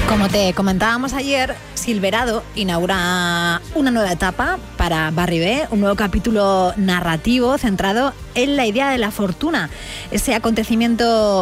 Como te comentábamos ayer, Silverado inaugura una nueva etapa para Barry B, un nuevo capítulo narrativo centrado en la idea de la fortuna, ese acontecimiento